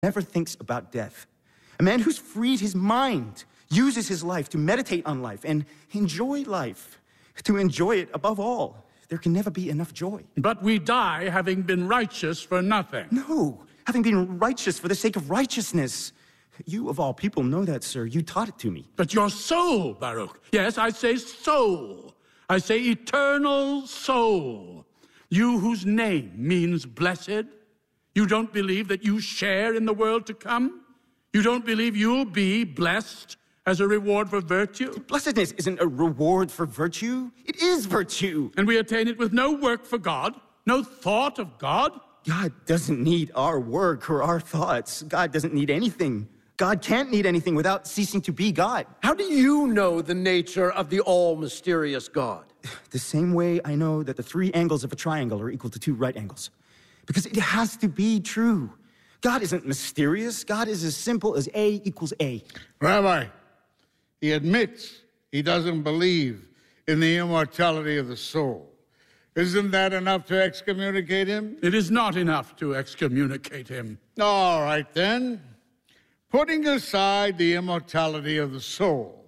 never thinks about death. A man who's freed his mind, uses his life to meditate on life and enjoy life, to enjoy it above all. There can never be enough joy. But we die having been righteous for nothing. No, having been righteous for the sake of righteousness. You, of all people, know that, sir. You taught it to me. But your soul, Baruch. Yes, I say soul. I say eternal soul. You whose name means blessed. You don't believe that you share in the world to come? You don't believe you'll be blessed as a reward for virtue? Blessedness isn't a reward for virtue. It is virtue. And we attain it with no work for God, no thought of God? God doesn't need our work or our thoughts. God doesn't need anything. God can't need anything without ceasing to be God. How do you know the nature of the all-mysterious God? The same way I know that the 3 angles of a triangle are equal to 2 right angles. Because it has to be true. God isn't mysterious. God is as simple as A equals A. Rabbi, he admits he doesn't believe in the immortality of the soul. Isn't that enough to excommunicate him? It is not enough to excommunicate him. All right, then. Putting aside the immortality of the soul,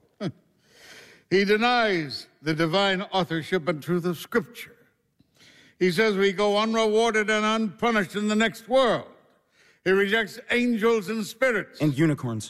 he denies the divine authorship and truth of Scripture. He says we go unrewarded and unpunished in the next world. He rejects angels and spirits. And unicorns.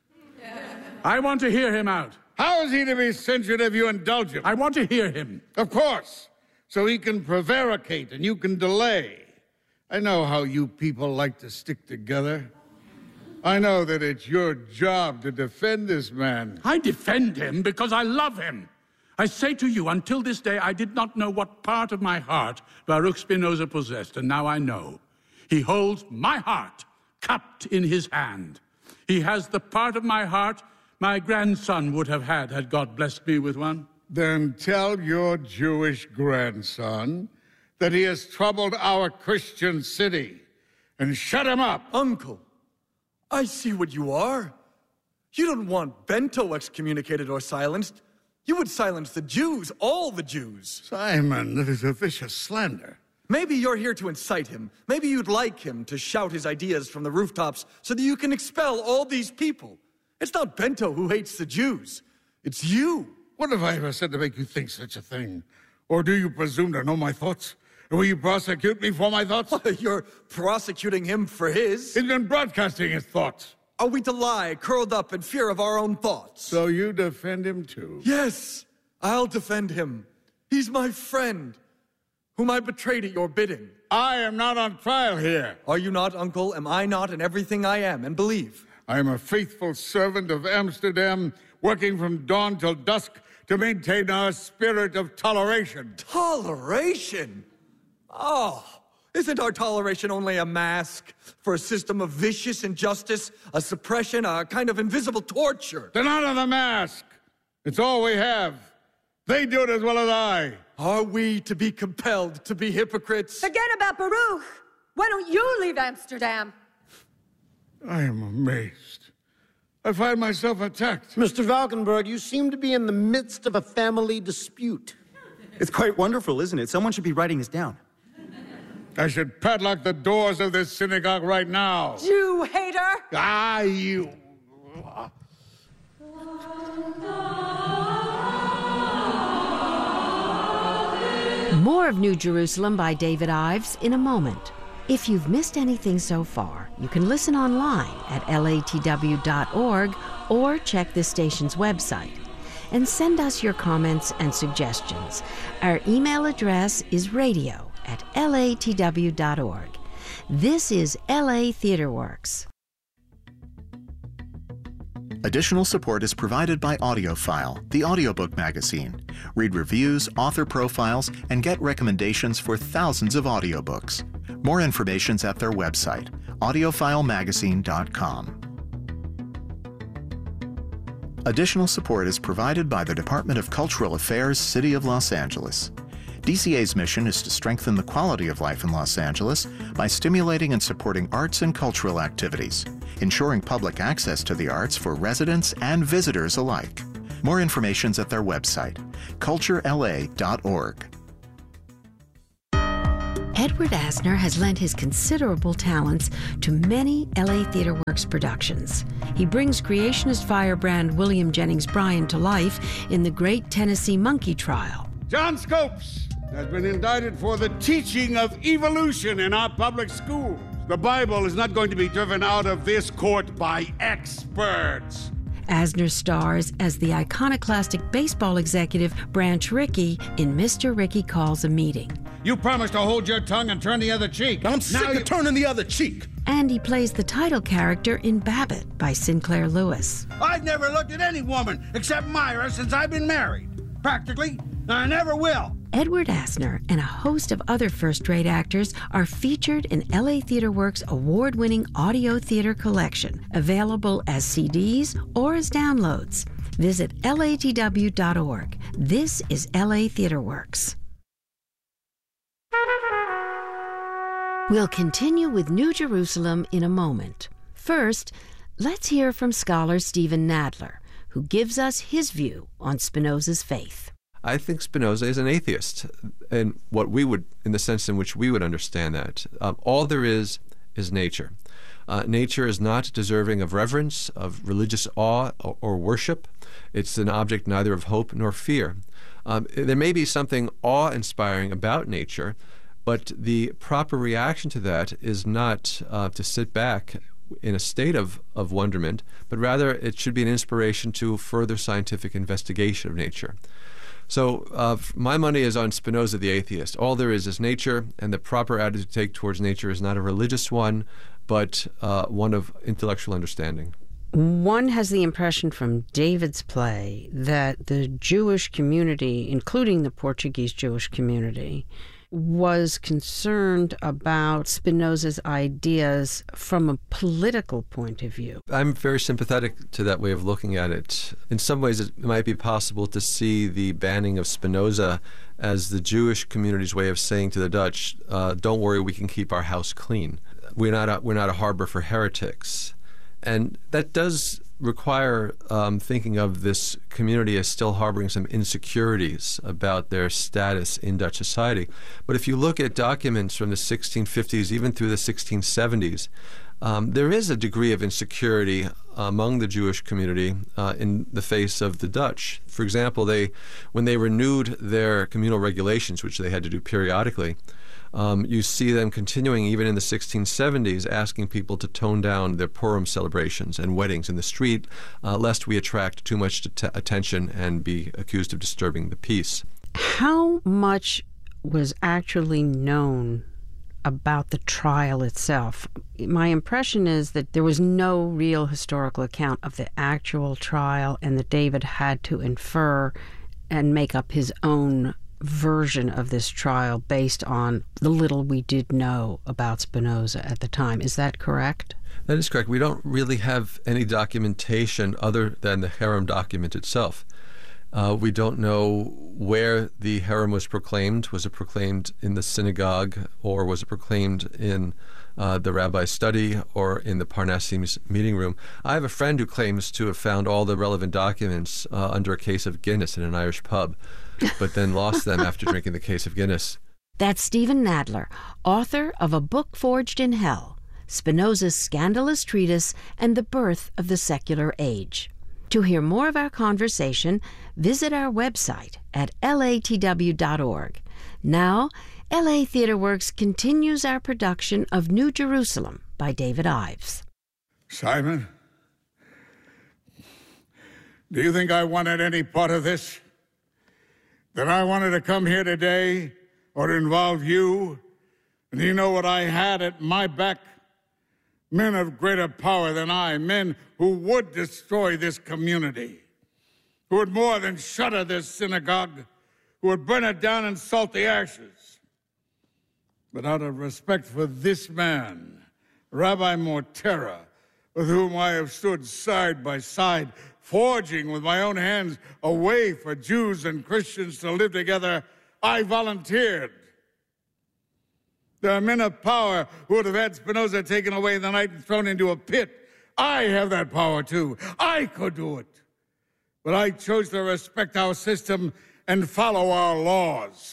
I want to hear him out. How is he to be censured if you indulge him? I want to hear him. Of course. So he can prevaricate and you can delay. I know how you people like to stick together. I know that it's your job to defend this man. I defend him because I love him. I say to you, until this day, I did not know what part of my heart Baruch Spinoza possessed, and now I know. He holds my heart cupped in his hand. He has the part of my heart my grandson would have had God blessed me with one. Then tell your Jewish grandson that he has troubled our Christian city, and shut him up. Uncle, I see what you are. You don't want Bento excommunicated or silenced. You would silence the Jews, all the Jews. Simon, that is a vicious slander. Maybe you're here to incite him. Maybe you'd like him to shout his ideas from the rooftops so that you can expel all these people. It's not Bento who hates the Jews. It's you. What have I ever said to make you think such a thing? Or do you presume to know my thoughts? And will you prosecute me for my thoughts? You're prosecuting him for his. He's been broadcasting his thoughts. Are we to lie, curled up in fear of our own thoughts? So you defend him too? Yes, I'll defend him. He's my friend, whom I betrayed at your bidding. I am not on trial here. Are you not, Uncle? Am I not in everything I am and believe? I am a faithful servant of Amsterdam, working from dawn till dusk to maintain our spirit of toleration. Toleration? Oh, isn't our toleration only a mask for a system of vicious injustice, a suppression, a kind of invisible torture? Then out of the mask. It's all we have. They do it as well as I. Are we to be compelled to be hypocrites? Forget about Baruch. Why don't you leave Amsterdam? I am amazed. I find myself attacked. Mr. Valkenburg, you seem to be in the midst of a family dispute. It's quite wonderful, isn't it? Someone should be writing this down. I should padlock the doors of this synagogue right now. Jew hater! Ah, you... More of New Jerusalem by David Ives in a moment. If you've missed anything so far, you can listen online at latw.org or check this station's website. And send us your comments and suggestions. Our email address is radio@latw.org. This is LA Theater Works. Additional support is provided by AudioFile, the audiobook magazine. Read reviews, author profiles, and get recommendations for thousands of audiobooks. More information's at their website, audiofilemagazine.com. Additional support is provided by the Department of Cultural Affairs, City of Los Angeles. DCA's mission is to strengthen the quality of life in Los Angeles by stimulating and supporting arts and cultural activities, ensuring public access to the arts for residents and visitors alike. More information's at their website, culturela.org. Edward Asner has lent his considerable talents to many LA Theatre Works productions. He brings creationist firebrand William Jennings Bryan to life in The Great Tennessee Monkey Trial. John Scopes has been indicted for the teaching of evolution in our public schools. The Bible is not going to be driven out of this court by experts. Asner stars as the iconoclastic baseball executive Branch Rickey in Mr. Rickey Calls a Meeting. You promised to hold your tongue and turn the other cheek. I'm sick of turning the other cheek. And he plays the title character in Babbitt by Sinclair Lewis. I've never looked at any woman except Myra since I've been married. Practically, I never will. Edward Asner and a host of other first-rate actors are featured in LA Theatre Works' award-winning audio theater collection, available as CDs or as downloads. Visit latw.org. This is LA Theatre Works. We'll continue with New Jerusalem in a moment. First, let's hear from scholar Stephen Nadler, who gives us his view on Spinoza's faith. I think Spinoza is an atheist, in the sense in which we would understand that. All there is nature. Nature is not deserving of reverence, of religious awe or worship. It's an object neither of hope nor fear. There may be something awe-inspiring about nature, but the proper reaction to that is not to sit back in a state of wonderment, but rather it should be an inspiration to further scientific investigation of nature. So my money is on Spinoza the atheist. All there is nature, and the proper attitude to take towards nature is not a religious one, but one of intellectual understanding. One has the impression from David's play that the Jewish community, including the Portuguese Jewish community, was concerned about Spinoza's ideas from a political point of view. I'm very sympathetic to that way of looking at it. In some ways, it might be possible to see the banning of Spinoza as the Jewish community's way of saying to the Dutch, don't worry, we can keep our house clean. We're not a harbor for heretics. And that does require thinking of this community as still harboring some insecurities about their status in Dutch society. But if you look at documents from the 1650s, even through the 1670s, there is a degree of insecurity among the Jewish community in the face of the Dutch. For example, when they renewed their communal regulations, which they had to do periodically, you see them continuing even in the 1670s, asking people to tone down their Purim celebrations and weddings in the street, lest we attract too much attention and be accused of disturbing the peace. How much was actually known about the trial itself? My impression is that there was no real historical account of the actual trial, and that David had to infer and make up his own version of this trial based on the little we did know about Spinoza at the time. Is that correct? That is correct. We don't really have any documentation other than the Herem document itself. We don't know where the Herem was proclaimed. Was it proclaimed in the synagogue, or was it proclaimed in the rabbi's study, or in the Parnassim's meeting room? I have a friend who claims to have found all the relevant documents under a case of Guinness in an Irish pub, but then lost them after drinking the case of Guinness. That's Stephen Nadler, author of A Book Forged in Hell, Spinoza's Scandalous Treatise and the Birth of the Secular Age. To hear more of our conversation, visit our website at latw.org. Now, LA Theatre Works continues our production of New Jerusalem by David Ives. Simon, do you think I wanted any part of this? That I wanted to come here today or to involve you? And you know what I had at my back? Men of greater power than I, men who would destroy this community, who would more than shutter this synagogue, who would burn it down and salt the ashes. But out of respect for this man, Rabbi Mortera, with whom I have stood side by side, forging with my own hands a way for Jews and Christians to live together, I volunteered. There are men of power who would have had Spinoza taken away in the night and thrown into a pit. I have that power too. I could do it. But I chose to respect our system and follow our laws.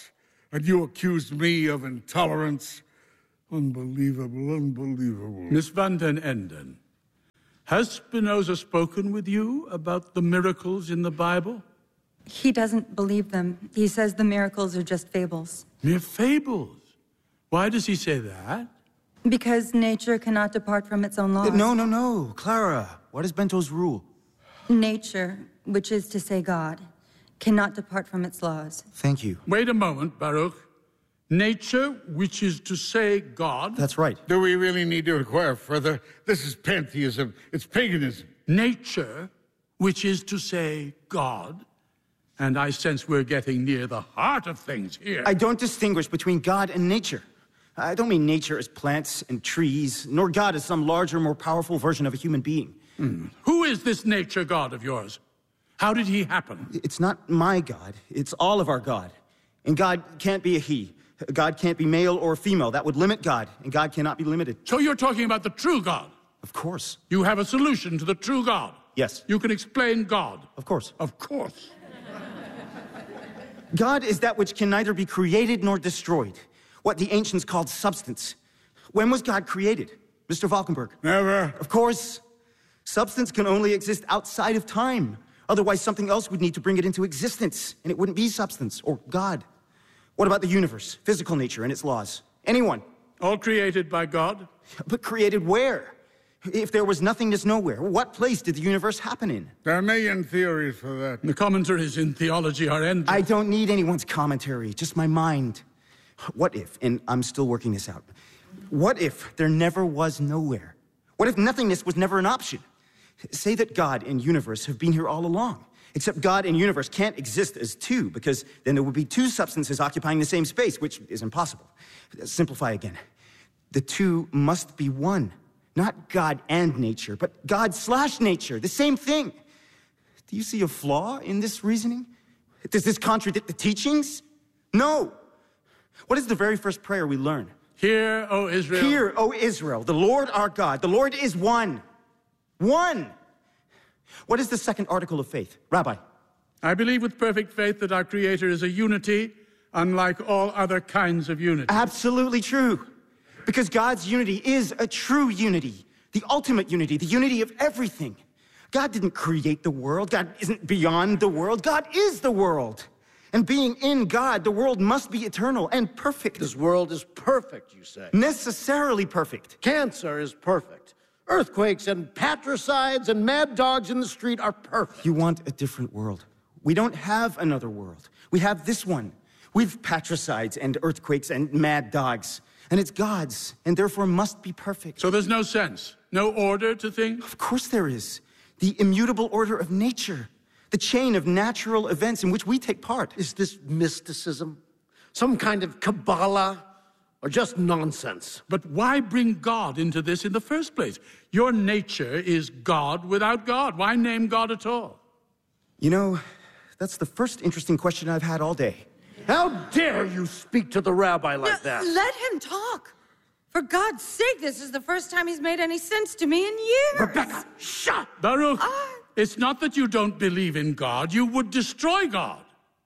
and you accused me of intolerance. Unbelievable, unbelievable. Miss van den Enden, has Spinoza spoken with you about the miracles in the Bible? He doesn't believe them. He says the miracles are just fables. Mere fables? Why does he say that? Because nature cannot depart from its own laws. No, Clara. What is Bento's rule? Nature, which is to say God, cannot depart from its laws. Thank you. Wait a moment, Baruch. Nature, which is to say God? That's right. Do we really need to inquire further? This is pantheism. It's paganism. Nature, which is to say God? And I sense we're getting near the heart of things here. I don't distinguish between God and nature. I don't mean nature as plants and trees, nor God as some larger, more powerful version of a human being. Who is this nature God of yours? How did he happen? It's not my God. It's all of our God. And God can't be a he. God can't be male or female. That would limit God, and God cannot be limited. So you're talking about the true God? Of course. You have a solution to the true God? Yes. You can explain God? Of course. Of course. God is that which can neither be created nor destroyed. What the ancients called substance. When was God created, Mr. Valkenburg? Never. Of course. Substance can only exist outside of time. Otherwise, something else would need to bring it into existence, and it wouldn't be substance or God. What about the universe, physical nature and its laws? Anyone? All created by God? But created where? If there was nothingness nowhere, what place did the universe happen in? There are a million theories for that. The commentaries in theology are endless. I don't need anyone's commentary, just my mind. What if, and I'm still working this out, what if there never was nowhere? What if nothingness was never an option? Say that God and universe have been here all along, except God and universe can't exist as two, because then there would be two substances occupying the same space, which is impossible. Simplify again. The two must be one. Not God and nature, but God/nature, the same thing. Do you see a flaw in this reasoning? Does this contradict the teachings? No. What is the very first prayer we learn? Hear, O Israel. Hear, O Israel, the Lord our God. The Lord is one. One. What is the second article of faith? Rabbi. I believe with perfect faith that our Creator is a unity, unlike all other kinds of unity. Absolutely true. Because God's unity is a true unity, the ultimate unity, the unity of everything. God didn't create the world. God isn't beyond the world. God is the world. And being in God, the world must be eternal and perfect. This world is perfect, you say? Necessarily perfect. Cancer is perfect. Earthquakes and patricides and mad dogs in the street are perfect. You want a different world. We don't have another world. We have this one. We've patricides and earthquakes and mad dogs. And it's God's, and therefore must be perfect. So there's no sense, no order to things? Of course there is. The immutable order of nature, the chain of natural events in which we take part. Is this mysticism? Some kind of Kabbalah? Or just nonsense? But why bring God into this in the first place? Your nature is God without God. Why name God at all? You know, that's the first interesting question I've had all day. How dare you speak to the rabbi like that? Let him talk. For God's sake, this is the first time he's made any sense to me in years. Rebecca, shut! Baruch, it's not that you don't believe in God. You would destroy God.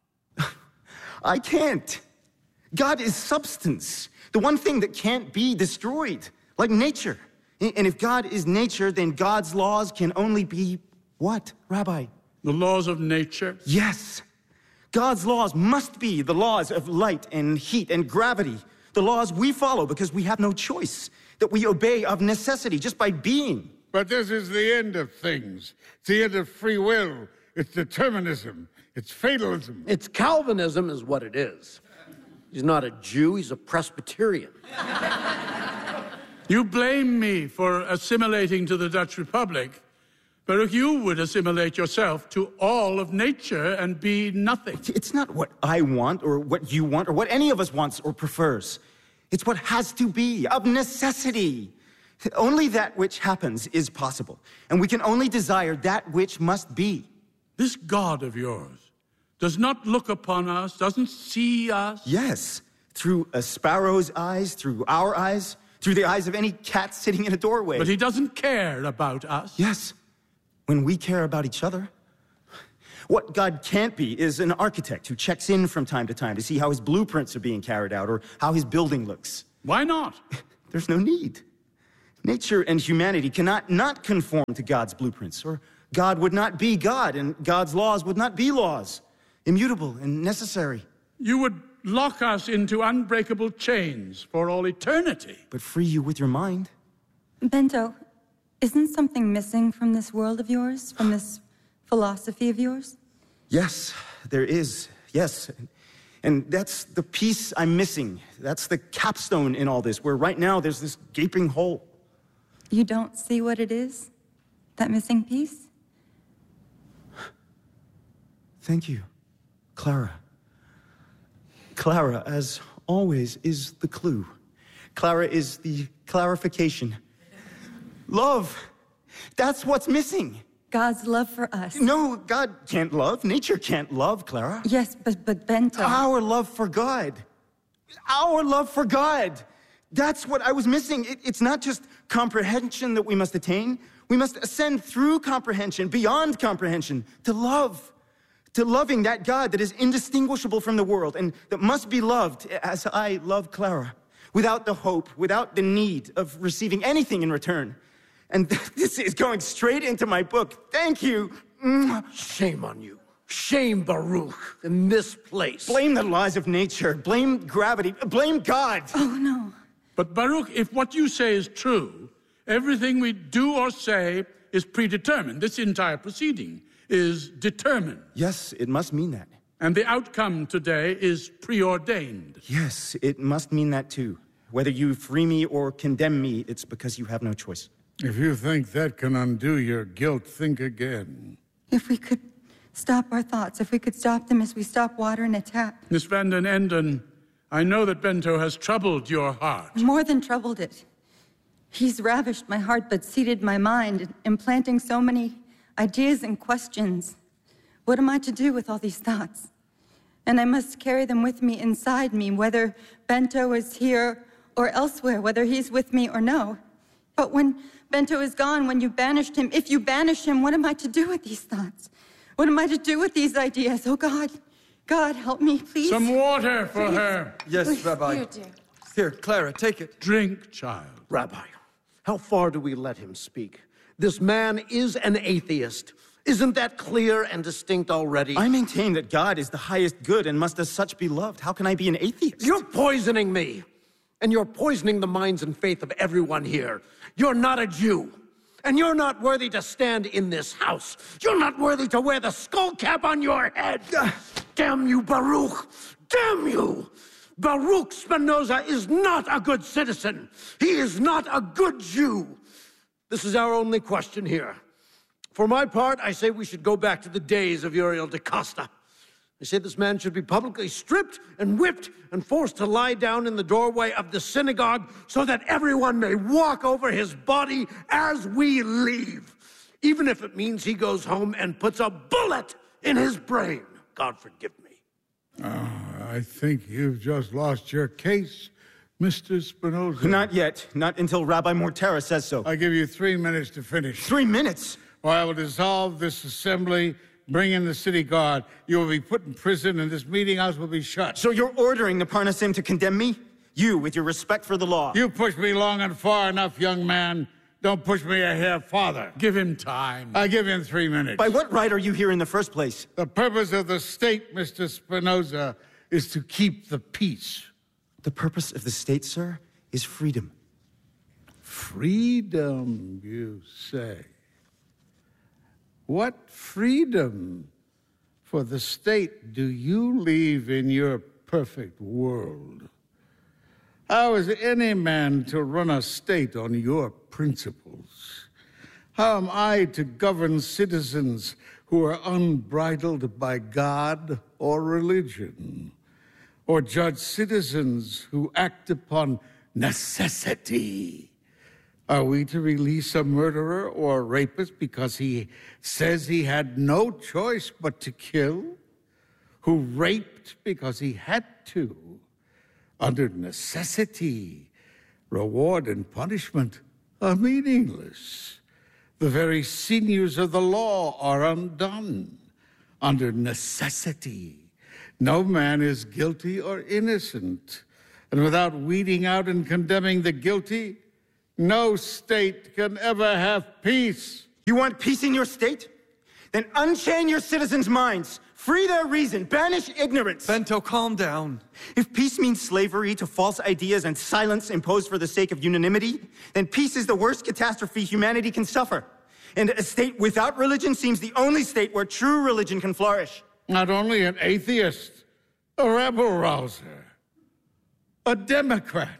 I can't. God is substance, the one thing that can't be destroyed, like nature. And if God is nature, then God's laws can only be what, Rabbi? The laws of nature? Yes. God's laws must be the laws of light and heat and gravity, the laws we follow because we have no choice, that we obey of necessity just by being. But this is the end of things. It's the end of free will. It's determinism. It's fatalism. It's Calvinism is what it is. He's not a Jew, he's a Presbyterian. You blame me for assimilating to the Dutch Republic. Baruch, you would assimilate yourself to all of nature and be nothing. It's not what I want or what you want or what any of us wants or prefers. It's what has to be, of necessity. Only that which happens is possible, and we can only desire that which must be. This God of yours does not look upon us, doesn't see us. Yes, through a sparrow's eyes, through our eyes, through the eyes of any cat sitting in a doorway. But he doesn't care about us. Yes. When we care about each other. What God can't be is an architect who checks in from time to time to see how his blueprints are being carried out or how his building looks. Why not? There's no need. Nature and humanity cannot not conform to God's blueprints, or God would not be God, and God's laws would not be laws, immutable and necessary. You would lock us into unbreakable chains for all eternity. But free you with your mind. Bento, isn't something missing from this world of yours, from this philosophy of yours? Yes, there is. Yes. And that's the piece I'm missing. That's the capstone in all this, where right now there's this gaping hole. You don't see what it is? That missing piece? Thank you, Clara. Clara, as always, is the clue. Clara is the clarification. Love. That's what's missing. God's love for us. No, God can't love. Nature can't love, Clara. Yes, but Bento. Our love for God. Our love for God. That's what I was missing. It's not just comprehension that we must attain. We must ascend through comprehension, beyond comprehension, to love. To loving that God that is indistinguishable from the world and that must be loved as I love Clara, without the hope, without the need of receiving anything in return. And this is going straight into my book. Thank you. Shame on you. Shame, Baruch, in this place. Blame the laws of nature. Blame gravity. Blame God. Oh, no. But Baruch, if what you say is true, everything we do or say is predetermined. This entire proceeding is determined. Yes, it must mean that. And the outcome today is preordained. Yes, it must mean that too. Whether you free me or condemn me, it's because you have no choice. If you think that can undo your guilt, think again. If we could stop our thoughts, if we could stop them as we stop water in a tap. Miss Van den Enden, I know that Bento has troubled your heart. More than troubled it. He's ravished my heart but seated my mind, implanting so many ideas and questions. What am I to do with all these thoughts? And I must carry them with me inside me, whether Bento is here or elsewhere, whether he's with me or no. But when Bento is gone, when you banished him, if you banish him, what am I to do with these thoughts? What am I to do with these ideas? Oh, God, God, help me, please. Some water for her. Yes, Please. Rabbi. Here, dear. Here, Clara, take it. Drink, child. Rabbi, how far do we let him speak? This man is an atheist. Isn't that clear and distinct already? I maintain that God is the highest good and must as such be loved. How can I be an atheist? You're poisoning me. And you're poisoning the minds and faith of everyone here. You're not a Jew. And you're not worthy to stand in this house. You're not worthy to wear the skull cap on your head. Damn you, Baruch. Damn you. Baruch Spinoza is not a good citizen. He is not a good Jew. This is our only question here. For my part, I say we should go back to the days of Uriel da Costa. I say this man should be publicly stripped and whipped and forced to lie down in the doorway of the synagogue so that everyone may walk over his body as we leave, even if it means he goes home and puts a bullet in his brain. God forgive me. I think you've just lost your case, Mr. Spinoza. Not yet. Not until Rabbi Mortera says so. I give you 3 minutes to finish. 3 minutes? Or I will dissolve this assembly, bring in the city guard. You will be put in prison, and this meeting house will be shut. So you're ordering the Parnasim to condemn me? You, with your respect for the law. You pushed me long and far enough, young man. Don't push me a hair farther. Give him time. I give him 3 minutes. By what right are you here in the first place? The purpose of the state, Mr. Spinoza, is to keep the peace. The purpose of the state, sir, is freedom. Freedom, you say? What freedom for the state do you leave in your perfect world? How is any man to run a state on your principles? How am I to govern citizens who are unbridled by God or religion? Or judge citizens who act upon necessity? Are we to release a murderer or a rapist because he says he had no choice but to kill? Who raped because he had to? Under necessity, reward and punishment are meaningless. The very sinews of the law are undone. under necessity. No man is guilty or innocent. And without weeding out and condemning the guilty, no state can ever have peace. You want peace in your state? Then unchain your citizens' minds. Free their reason. Banish ignorance. Bento, calm down. If peace means slavery to false ideas and silence imposed for the sake of unanimity, then peace is the worst catastrophe humanity can suffer. And a state without religion seems the only state where true religion can flourish. Not only an atheist, a rabble-rouser, a Democrat.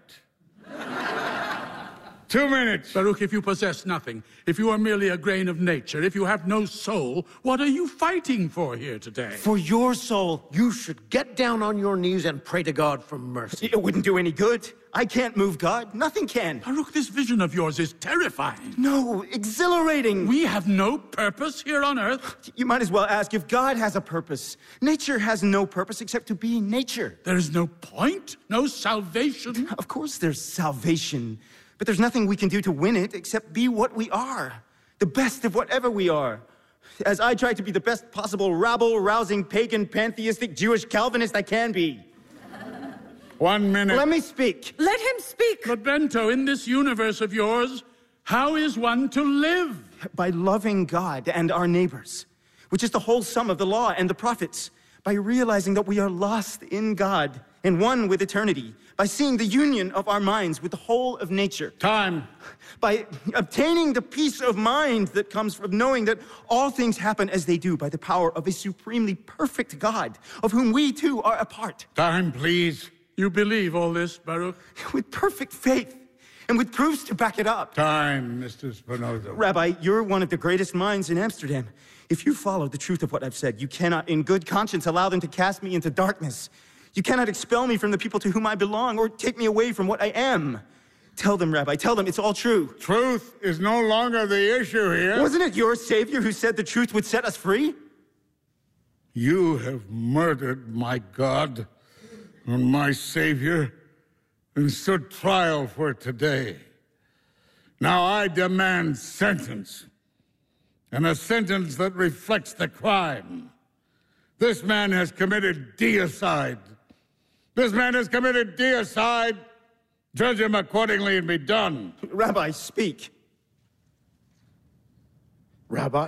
2 minutes. Baruch, if you possess nothing, if you are merely a grain of nature, if you have no soul, what are you fighting for here today? For your soul, you should get down on your knees and pray to God for mercy. It wouldn't do any good. I can't move God. Nothing can. Baruch, this vision of yours is terrifying. No, exhilarating. We have no purpose here on earth. You might as well ask if God has a purpose. Nature has no purpose except to be nature. There is no point, no salvation. Of course there's salvation. But there's nothing we can do to win it except be what we are. The best of whatever we are. As I try to be the best possible rabble-rousing, pagan, pantheistic, Jewish Calvinist I can be. 1 minute. Let me speak. Let him speak. But Bento, in this universe of yours, how is one to live? By loving God and our neighbors, which is the whole sum of the law and the prophets. By realizing that we are lost in God and one with eternity. By seeing the union of our minds with the whole of nature. Time. By obtaining the peace of mind that comes from knowing that all things happen as they do by the power of a supremely perfect God, of whom we too are a part. Time, please. You believe all this, Baruch? With perfect faith, and with proofs to back it up. Time, Mr. Spinoza. Rabbi, you're one of the greatest minds in Amsterdam. If you follow the truth of what I've said, you cannot in good conscience allow them to cast me into darkness. You cannot expel me from the people to whom I belong or take me away from what I am. Tell them, Rabbi, tell them it's all true. Truth is no longer the issue here. Wasn't it your Savior who said the truth would set us free? You have murdered my God and my Savior and stood trial for today. Now I demand sentence, and a sentence that reflects the crime. This man has committed deicide. This man has committed deicide. Judge him accordingly and be done. Rabbi, speak. Rabbi?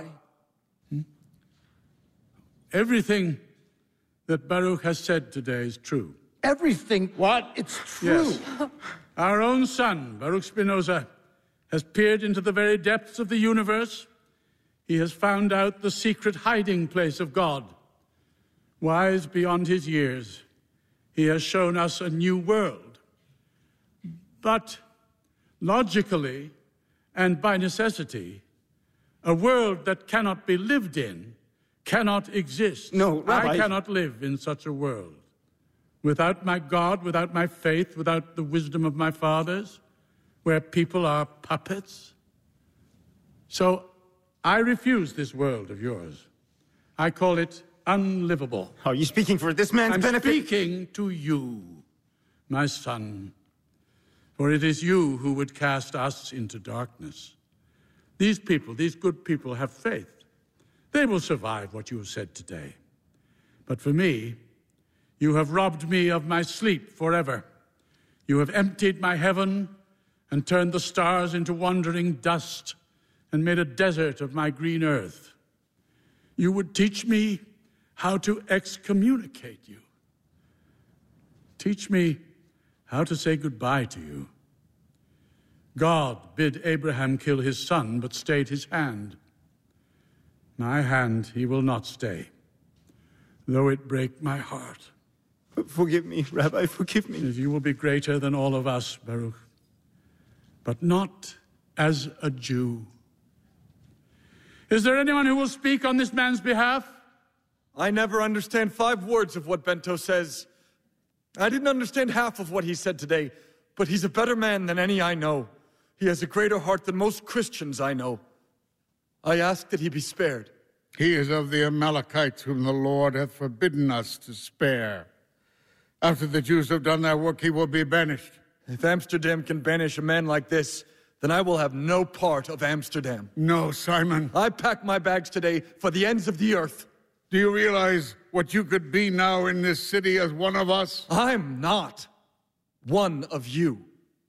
Everything that Baruch has said today is true. Everything? What? It's true. Yes. Our own son, Baruch Spinoza, has peered into the very depths of the universe. He has found out the secret hiding place of God. Wise beyond his years, he has shown us a new world. But logically and by necessity, a world that cannot be lived in cannot exist. No, Rabbi. I cannot live in such a world. Without my God, without my faith, without the wisdom of my fathers, where people are puppets. So I refuse this world of yours. I call it unlivable. Are you speaking for this man's benefit? I'm speaking to you, my son, for it is you who would cast us into darkness. These people, these good people, have faith. They will survive what you have said today. But for me, you have robbed me of my sleep forever. You have emptied my heaven and turned the stars into wandering dust and made a desert of my green earth. You would teach me how to excommunicate you. Teach me how to say goodbye to you. God bid Abraham kill his son, but stayed his hand. My hand he will not stay, though it break my heart. Forgive me, Rabbi, forgive me. You will be greater than all of us, Baruch, but not as a Jew. Is there anyone who will speak on this man's behalf? I never understand 5 words of what Bento says. I didn't understand half of what he said today, but he's a better man than any I know. He has a greater heart than most Christians I know. I ask that he be spared. He is of the Amalekites whom the Lord hath forbidden us to spare. After the Jews have done their work, he will be banished. If Amsterdam can banish a man like this, then I will have no part of Amsterdam. No, Simon. I pack my bags today for the ends of the earth. Do you realize what you could be now in this city as one of us? I'm not one of you.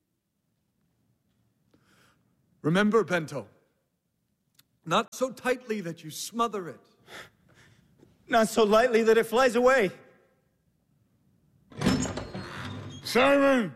Remember, Bento, not so tightly that you smother it. Not so lightly that it flies away. Simon!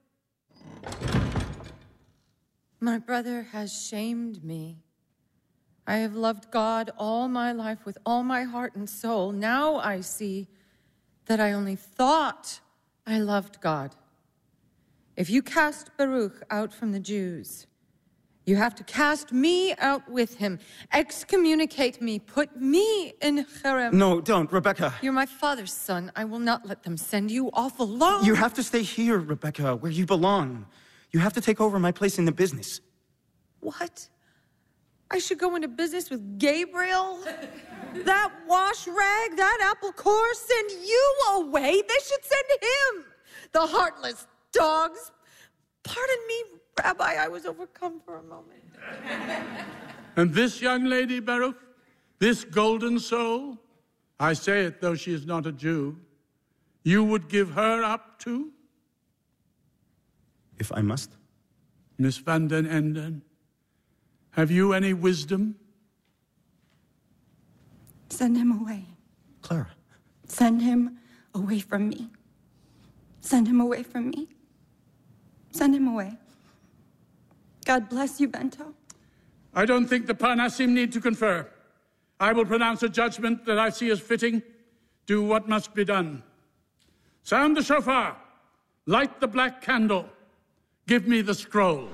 My brother has shamed me. I have loved God all my life with all my heart and soul. Now I see that I only thought I loved God. If you cast Baruch out from the Jews, you have to cast me out with him. Excommunicate me. Put me in cherem. No, don't, Rebecca. You're my father's son. I will not let them send you off alone. You have to stay here, Rebecca, where you belong. You have to take over my place in the business. What? I should go into business with Gabriel? That wash rag, that apple core, send you away. They should send him. The heartless dogs. Pardon me, Rabbi, I was overcome for a moment. And this young lady, Baruch, this golden soul, I say it though she is not a Jew, you would give her up to? If I must. Miss Van den Enden, have you any wisdom? Send him away. Clara. Send him away from me. Send him away from me. Send him away. God bless you, Bento. I don't think the Parnasim need to confer. I will pronounce a judgment that I see as fitting. Do what must be done. Sound the shofar. Light the black candle. Give me the scroll.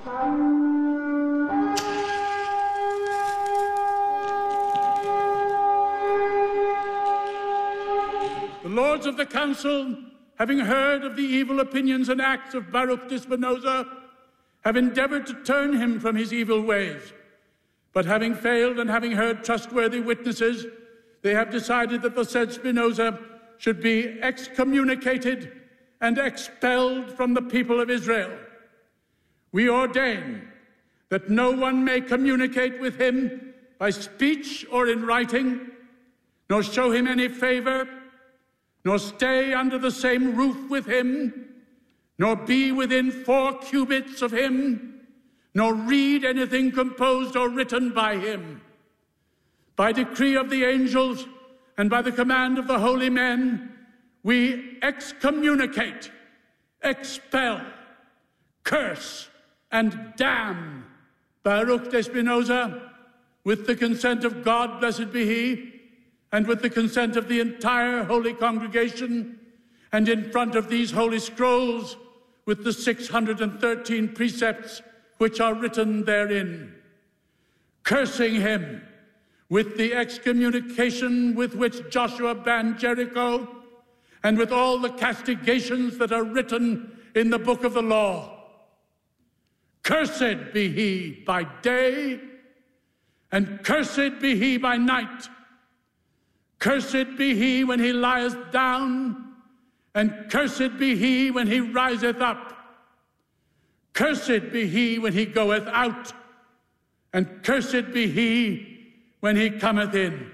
The lords of the council, having heard of the evil opinions and acts of Baruch de Spinoza, have endeavored to turn him from his evil ways. But having failed and having heard trustworthy witnesses, they have decided that the said Spinoza should be excommunicated and expelled from the people of Israel. We ordain that no one may communicate with him by speech or in writing, nor show him any favor, nor stay under the same roof with him, nor be within 4 cubits of him, nor read anything composed or written by him. By decree of the angels and by the command of the holy men, we excommunicate, expel, curse, and damn Baruch de Spinoza with the consent of God, blessed be he, and with the consent of the entire holy congregation, and in front of these holy scrolls with the 613 precepts which are written therein, cursing him with the excommunication with which Joshua banned Jericho, and with all the castigations that are written in the book of the law. Cursed be he by day, and cursed be he by night. Cursed be he when he lieth down, and cursed be he when he riseth up. Cursed be he when he goeth out, and cursed be he when he cometh in.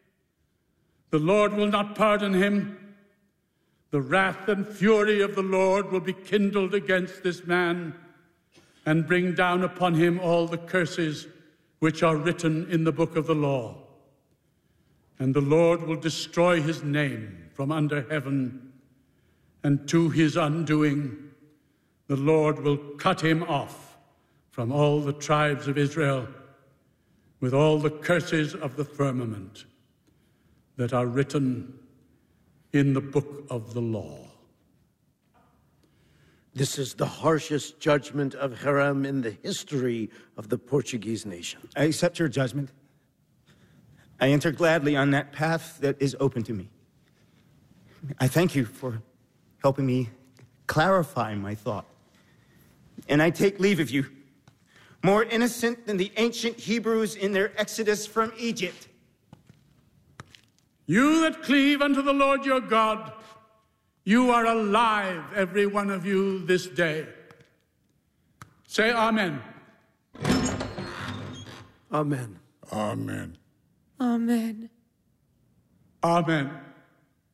The Lord will not pardon him. The wrath and fury of the Lord will be kindled against this man, and bring down upon him all the curses which are written in the book of the law. And the Lord will destroy his name from under heaven, and to his undoing, the Lord will cut him off from all the tribes of Israel with all the curses of the firmament that are written in the book of the law. This is the harshest judgment of Cherem in the history of the Portuguese nation. I accept your judgment. I enter gladly on that path that is open to me. I thank you for helping me clarify my thought. And I take leave of you, more innocent than the ancient Hebrews in their exodus from Egypt. You that cleave unto the Lord your God, you are alive, every one of you, this day. Say amen. Amen. Amen. Amen. Amen.